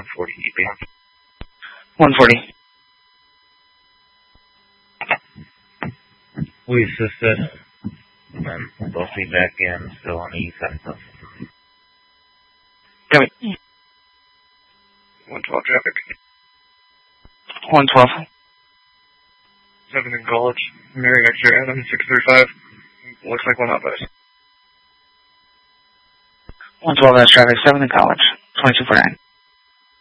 140 EB. 140. We assisted. And then they'll be back in, still on the east side of the Got me. 112 traffic. 112. 7 in College. Mary X-ray Adam 635. Looks like one out by us. 112, that's traffic. 7 in College. 2249.